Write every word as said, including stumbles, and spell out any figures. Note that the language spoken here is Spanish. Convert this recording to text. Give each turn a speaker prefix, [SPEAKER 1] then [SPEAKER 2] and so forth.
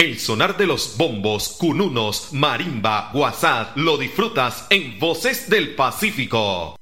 [SPEAKER 1] El sonar de los bombos, cununos, marimba, guasá, lo disfrutas en Voces del Pacífico.